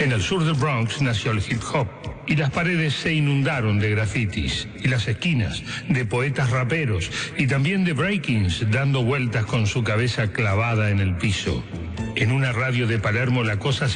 En el sur del Bronx nació el hip hop y las paredes se inundaron de grafitis y las esquinas de poetas raperos y también de breakings dando vueltas con su cabeza clavada en el piso. En una radio de Palermo la cosa